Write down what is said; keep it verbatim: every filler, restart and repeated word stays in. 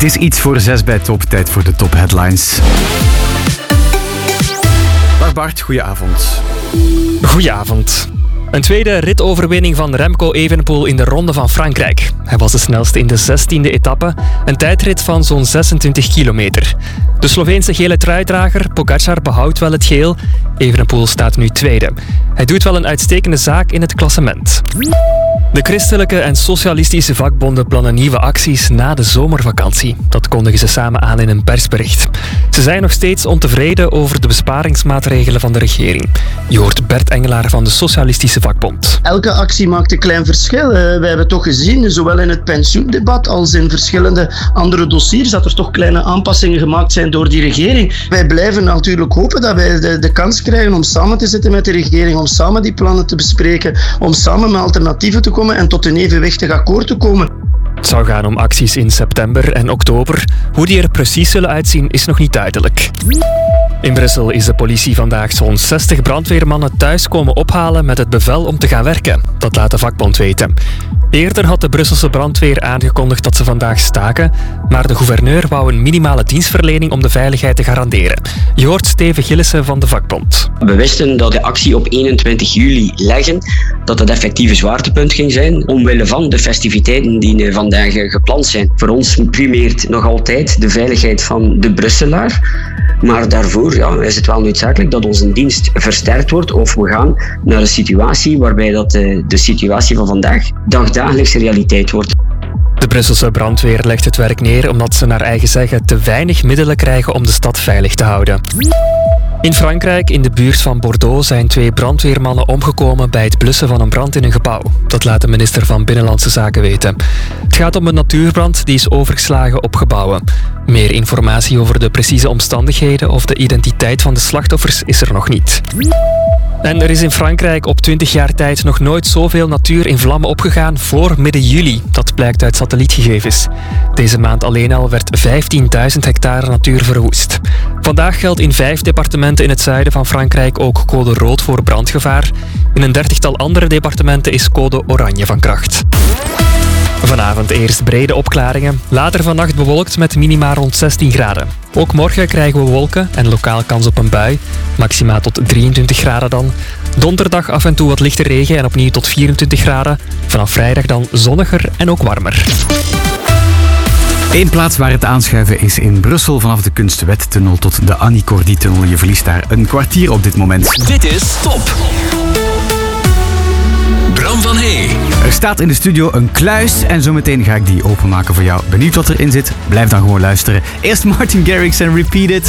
is iets voor zes bij Top. Tijd voor de top headlines. Dag Bart, goedenavond. Goedenavond. Een tweede ritoverwinning van Remco Evenepoel in de Ronde van Frankrijk. Hij was de snelste in de zestiende etappe, een tijdrit van zo'n zesentwintig kilometer. De Sloveense gele truidrager Pogačar behoudt wel het geel. Evenepoel staat nu tweede. Hij doet wel een uitstekende zaak in het klassement. De christelijke en socialistische vakbonden plannen nieuwe acties na de zomervakantie. Dat kondigen ze samen aan in een persbericht. Ze zijn nog steeds ontevreden over de besparingsmaatregelen van de regering. Je hoort Bert Engelaar van de Socialistische Vakbond. Elke actie maakt een klein verschil. We hebben toch gezien, zowel in het pensioendebat als in verschillende andere dossiers, dat er toch kleine aanpassingen gemaakt zijn door die regering. Wij blijven natuurlijk hopen dat wij de, de kans krijgen om samen te zitten met de regering, om samen die plannen te bespreken, om samen met alternatieven te komen en tot een evenwichtig akkoord te komen. Het zou gaan om acties in september en oktober. Hoe die er precies zullen uitzien is nog niet duidelijk. In Brussel is de politie vandaag zo'n zestig brandweermannen thuis komen ophalen met het bevel om te gaan werken. Dat laat de vakbond weten. Eerder had de Brusselse brandweer aangekondigd dat ze vandaag staken, maar de gouverneur wou een minimale dienstverlening om de veiligheid te garanderen. Je hoort Steven Gillissen van de vakbond. We wisten dat de actie op eenentwintig juli leggen, dat het effectieve zwaartepunt ging zijn, omwille van de festiviteiten die vandaag gepland zijn. Voor ons primeert nog altijd de veiligheid van de Brusselaar, maar daarvoor ja, is het wel noodzakelijk dat onze dienst versterkt wordt of we gaan naar een situatie waarbij dat de, de situatie van vandaag dagdagelijkse realiteit wordt. De Brusselse brandweer legt het werk neer omdat ze naar eigen zeggen te weinig middelen krijgen om de stad veilig te houden. In Frankrijk, in de buurt van Bordeaux, zijn twee brandweermannen omgekomen bij het blussen van een brand in een gebouw. Dat laat de minister van Binnenlandse Zaken weten. Het gaat om een natuurbrand die is overgeslagen op gebouwen. Meer informatie over de precieze omstandigheden of de identiteit van de slachtoffers is er nog niet. En er is in Frankrijk op twintig jaar tijd nog nooit zoveel natuur in vlammen opgegaan voor midden juli. Dat blijkt uit satellietgegevens. Deze maand alleen al werd vijftienduizend hectare natuur verwoest. Vandaag geldt in vijf departementen in het zuiden van Frankrijk ook code rood voor brandgevaar. In een dertigtal andere departementen is code oranje van kracht. Vanavond eerst brede opklaringen, later vannacht bewolkt met minima rond zestien graden. Ook morgen krijgen we wolken en lokaal kans op een bui, maxima tot drieëntwintig graden dan. Donderdag af en toe wat lichte regen en opnieuw tot vierentwintig graden. Vanaf vrijdag dan zonniger en ook warmer. Eén plaats waar het aanschuiven is in Brussel vanaf de Kunstwet-tunnel tot de Annie Cordy-tunnel. Je verliest daar een kwartier op dit moment. Dit is Top. Bram van Hey. Er staat in de studio een kluis en zometeen ga ik die openmaken voor jou. Benieuwd wat erin zit? Blijf dan gewoon luisteren. Eerst Martin Garrix en Repeat It.